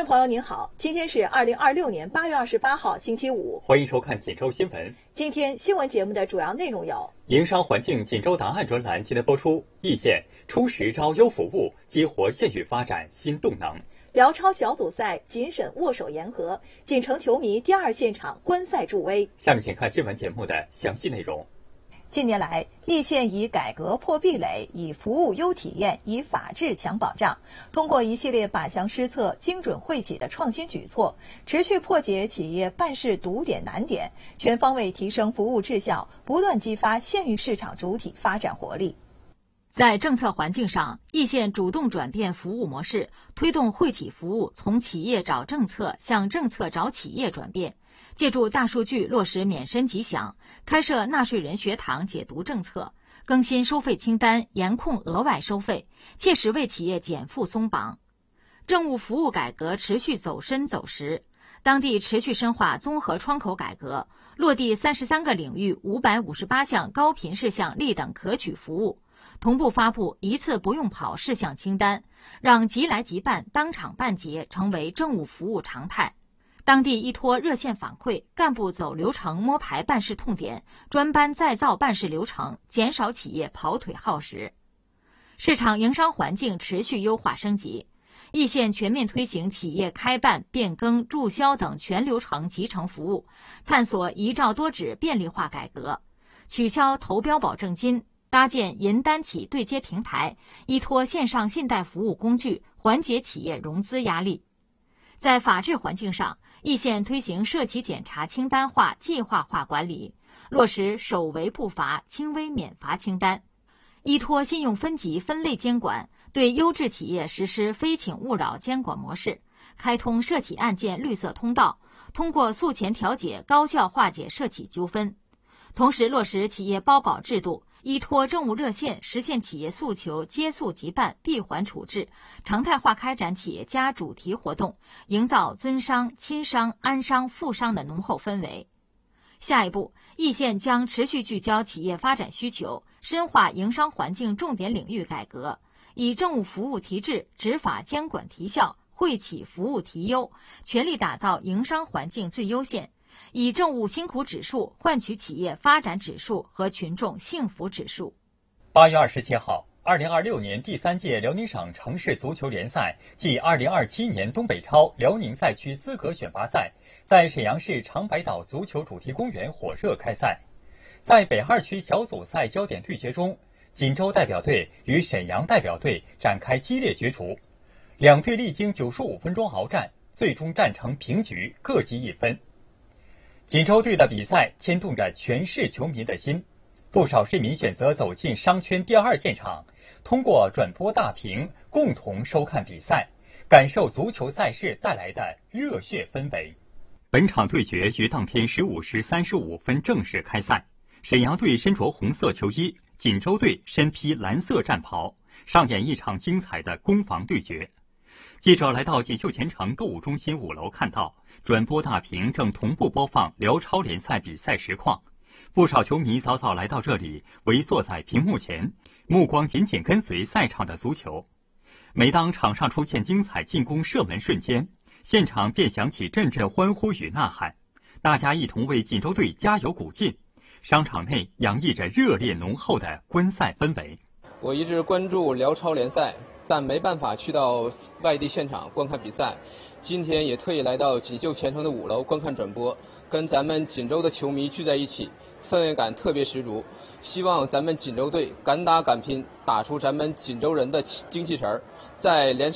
朋友您好，今天是2026年8月28号星期五， 欢迎收看锦州新闻。 今天新闻节目的主要内容有： 营商环境锦州档案专栏今天播出，易县充实招优服务，激活县域发展新动能； 辽超小组赛谨审握手言和，锦城球迷第二现场观赛助威。 下面请看新闻节目的详细内容。 近年来，易县以改革破壁垒，以服务优体验，以法治强保障，通过一系列靶向施策、精准惠企的创新举措，持续破解企业办事堵点难点，全方位提升服务质效，不断激发县域市场主体发展活力。 在政策环境上，易县主动转变服务模式，推动惠企服务从企业找政策向政策找企业转变。借助大数据落实免申即享，开设纳税人学堂解读政策，更新收费清单，严控额外收费，切实为企业减负松绑。政务服务改革持续走深走实，当地持续深化综合窗口改革，落地33个领域558项高频事项立等可取服务，同步发布一次不用跑事项清单，让即来即办、当场办结成为政务服务常态。当地依托热线反馈，干部走流程摸排办事痛点，专班再造办事流程，减少企业跑腿耗时。市场营商环境持续优化升级，易县全面推行企业开办、变更、注销等全流程集成服务，探索一照多指便利化改革，取消投标保证金，搭建银单企对接平台，依托线上信贷服务工具，缓解企业融资压力。在法治环境上，易县推行涉企检查清单化、计划化管理，落实首违不罚、轻微免罚清单，依托信用分级分类监管，对优质企业实施非请勿扰监管模式，开通涉企案件绿色通道，通过诉前调解高效化解涉企纠纷。同时落实企业包保制度，依托政务热线实现企业诉求接诉即办、闭环处置，常态化开展企业家主题活动，营造尊商、亲商、安商、富商的浓厚氛围。下一步，易县将持续聚焦企业发展需求，深化营商环境重点领域改革，以政务服务提质、执法监管提效、惠企服务提优，全力打造营商环境最优县，以政务辛苦指数换取企业发展指数和群众幸福指数。 8月27号，2026年第3届辽宁省城市足球联赛暨2027年东北超辽宁赛区资格选拔赛在沈阳市长白岛足球主题公园火热开赛。在北2区小组赛焦点对决中，锦州代表队与沈阳代表队展开激烈角逐，两队历经95分钟鏖战，最终战成平局，各积1分。锦州队的比赛牵动着全市球迷的心，不少市民选择走进商圈第二现场，通过转播大屏共同收看比赛，感受足球赛事带来的热血氛围。本场对决于当天15时35分正式开赛，沈阳队身着红色球衣，锦州队身披蓝色战袍，上演一场精彩的攻防对决。记者来到锦绣前城购物中心5楼，看到转播大屏正同步播放辽超联赛比赛实况，不少球迷早早来到这里，围坐在屏幕前，目光紧紧跟随赛场的足球。每当场上出现精彩进攻射门瞬间，现场便响起阵阵欢呼与呐喊，大家一同为锦州队加油鼓劲。商场内洋溢着热烈浓厚的观赛氛围。 我一直关注辽超联赛，但没办法去到外地现场观看比赛，今天也特意来到锦绣前城的5楼观看转播，跟咱们锦州的球迷聚在一起，氛围感特别十足。希望咱们锦州队敢打敢拼，打出咱们锦州人的精气神，在联赛